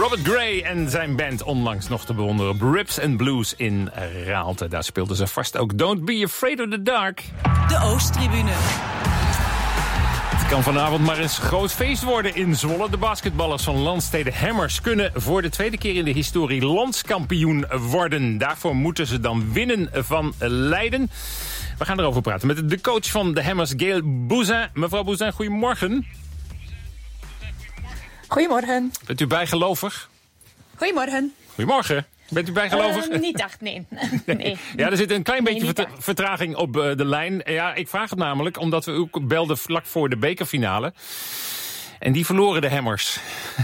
Robert Gray en zijn band onlangs nog te bewonderen. Brips and Blues in Raalte. Daar speelden ze vast ook Don't Be Afraid of the Dark. De Oosttribune. Het kan vanavond maar eens groot feest worden in Zwolle. De basketballers van Landstede Hammers kunnen voor de tweede keer in de historie landskampioen worden. Daarvoor moeten ze dan winnen van Leiden. We gaan erover praten met de coach van de Hammers, Gail Bouzin. Mevrouw Bouzin, goedemorgen. Goedemorgen. Bent u bijgelovig? Goedemorgen. Goedemorgen. Bent u bijgelovig? Niet echt, nee. Nee. Ja, er zit een klein beetje niet vertraging op de lijn. Ja, ik vraag het namelijk omdat we ook belden vlak voor de bekerfinale. En die verloren de Hammers.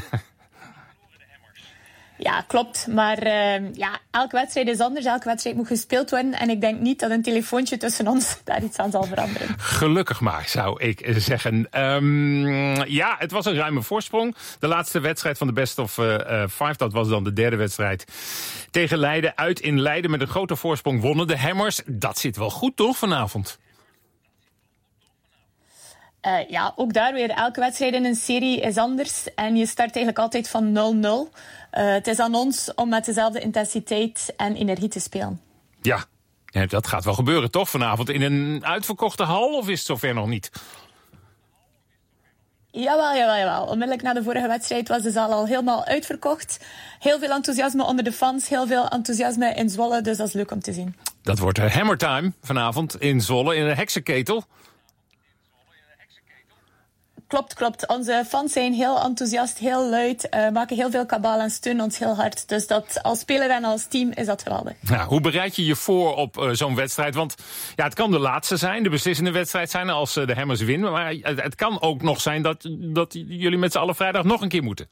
Ja, klopt. Maar elke wedstrijd is anders. Elke wedstrijd moet gespeeld worden. En ik denk niet dat een telefoontje tussen ons daar iets aan zal veranderen. Gelukkig maar, zou ik zeggen. Ja, het was een ruime voorsprong. De laatste wedstrijd van de best of 5, dat was dan de derde wedstrijd tegen Leiden. Uit in Leiden met een grote voorsprong wonnen de Hammers. Dat zit wel goed, toch, vanavond? Ook daar weer. Elke wedstrijd in een serie is anders. En je start eigenlijk altijd van 0-0. Het is aan ons om met dezelfde intensiteit en energie te spelen. Ja, dat gaat wel gebeuren, toch? Vanavond in een uitverkochte hal, of is het zover nog niet? Jawel. Onmiddellijk na de vorige wedstrijd was de zaal al helemaal uitverkocht. Heel veel enthousiasme onder de fans. Heel veel enthousiasme in Zwolle. Dus dat is leuk om te zien. Dat wordt Hammertime vanavond in Zwolle in een heksenketel. Klopt. Onze fans zijn heel enthousiast, heel luid, maken heel veel kabaal en steunen ons heel hard. Dus dat als speler en als team is dat geweldig. Nou, hoe bereid je je voor op zo'n wedstrijd? Want ja, het kan de laatste zijn, de beslissende wedstrijd zijn als de Hammers winnen. Maar het kan ook nog zijn dat jullie met z'n allen vrijdag nog een keer moeten.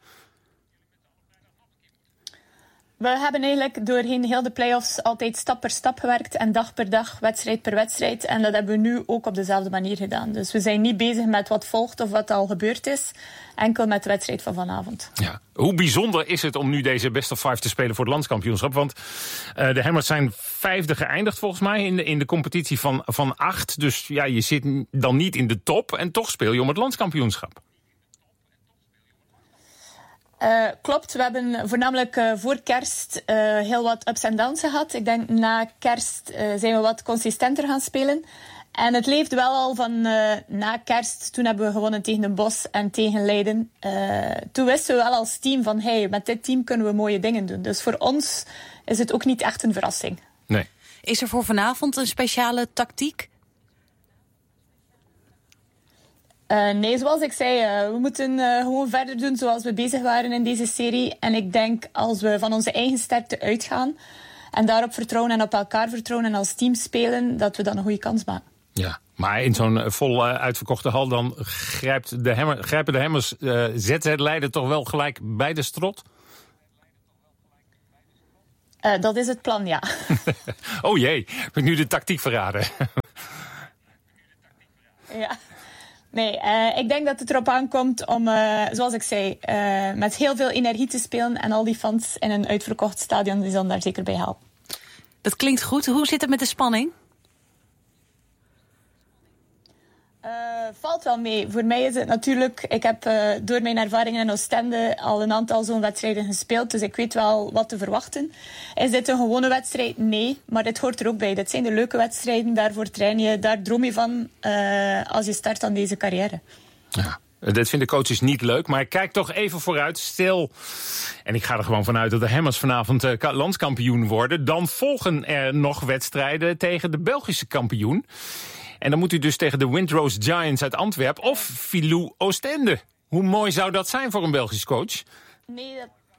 We hebben eigenlijk doorheen heel de play-offs altijd stap per stap gewerkt en dag per dag, wedstrijd per wedstrijd. En dat hebben we nu ook op dezelfde manier gedaan. Dus we zijn niet bezig met wat volgt of wat al gebeurd is. Enkel met de wedstrijd van vanavond. Ja. Hoe bijzonder is het om nu deze best of 5 te spelen voor het landskampioenschap? Want de Hammers zijn 5e geëindigd volgens mij in de competitie van 8. Dus ja, je zit dan niet in de top en toch speel je om het landskampioenschap. Klopt, we hebben voornamelijk voor kerst heel wat ups en downs gehad. Ik denk na kerst zijn we wat consistenter gaan spelen. En het leefde wel al van na kerst. Toen hebben we gewonnen tegen Den Bosch en tegen Leiden. Toen wisten we wel als team van met dit team kunnen we mooie dingen doen. Dus voor ons is het ook niet echt een verrassing. Nee. Is er voor vanavond een speciale tactiek? Nee, zoals ik zei, we moeten gewoon verder doen zoals we bezig waren in deze serie. En ik denk als we van onze eigen sterkte uitgaan en daarop vertrouwen en op elkaar vertrouwen en als team spelen, dat we dan een goede kans maken. Ja, maar in zo'n vol uitverkochte hal dan grijpen de Hammers ZZ Leiden toch wel gelijk bij de strot? Dat is het plan, ja. Oh jee, heb ik nu de tactiek verraden? Ja. Nee, ik denk dat het erop aankomt om, zoals ik zei, met heel veel energie te spelen. En al die fans in een uitverkocht stadion die zullen daar zeker bij helpen. Dat klinkt goed. Hoe zit het met de spanning? Valt wel mee. Voor mij is het natuurlijk... Ik heb door mijn ervaringen in Oostende al een aantal zo'n wedstrijden gespeeld. Dus ik weet wel wat te verwachten. Is dit een gewone wedstrijd? Nee. Maar dit hoort er ook bij. Dit zijn de leuke wedstrijden. Daarvoor train je. Daar droom je van als je start aan deze carrière. Ja. Dat vinden coaches niet leuk, maar ik kijk toch even vooruit. Stil. En ik ga er gewoon vanuit dat de Hammers vanavond landskampioen worden. Dan volgen er nog wedstrijden tegen de Belgische kampioen. En dan moet u dus tegen de Windrose Giants uit Antwerpen of Filou Oostende. Hoe mooi zou dat zijn voor een Belgisch coach? Nee,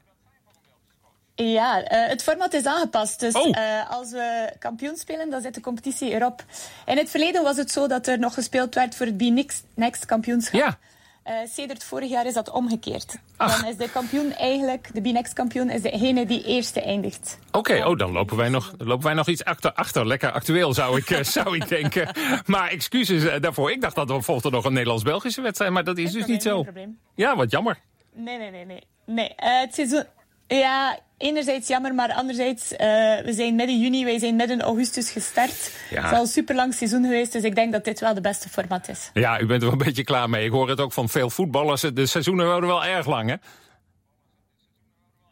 Ja, het format is aangepast. Dus als we kampioen spelen, dan zit de competitie erop. In het verleden was het zo dat er nog gespeeld werd voor het B-Next kampioenschap. Ja. Sedert vorig jaar is dat omgekeerd. Dan is de kampioen eigenlijk, de B-Next kampioen, is degene die eerste eindigt. Oké, dan lopen wij nog iets achter. Lekker actueel, zou ik denken. Maar excuses daarvoor. Ik dacht dat er volgde nog een Nederlands-Belgische wedstrijd, maar dat is dus niet zo. Ja, wat jammer. Nee. Het seizoen... Ja, enerzijds jammer, maar anderzijds, we zijn midden juni, wij zijn midden augustus gestart. Ja. Het is al een superlang seizoen geweest, dus ik denk dat dit wel de beste format is. Ja, u bent er wel een beetje klaar mee. Ik hoor het ook van veel voetballers. De seizoenen worden wel erg lang, hè?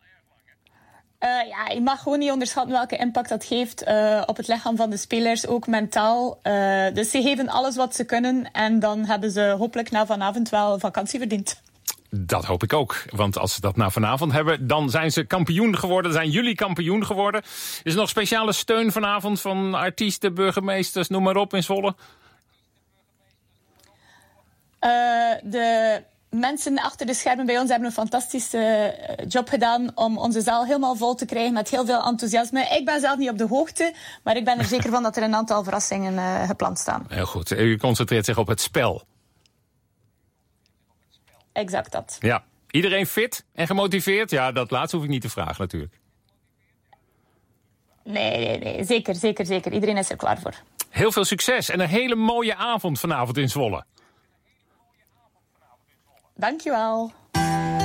Je mag gewoon niet onderschatten welke impact dat geeft op het lichaam van de spelers, ook mentaal. Dus ze geven alles wat ze kunnen en dan hebben ze hopelijk na vanavond wel vakantie verdiend. Dat hoop ik ook, want als ze dat na vanavond hebben, dan zijn ze kampioen geworden, zijn jullie kampioen geworden. Is er nog speciale steun vanavond van artiesten, burgemeesters, noem maar op in Zwolle? De mensen achter de schermen bij ons hebben een fantastische job gedaan om onze zaal helemaal vol te krijgen met heel veel enthousiasme. Ik ben zelf niet op de hoogte, maar ik ben er zeker van dat er een aantal verrassingen gepland staan. Heel goed, u concentreert zich op het spel. Exact dat. Ja, iedereen fit en gemotiveerd? Ja, dat laatste hoef ik niet te vragen natuurlijk. Nee. Zeker. Iedereen is er klaar voor. Heel veel succes en een hele mooie avond vanavond in Zwolle. Dankjewel.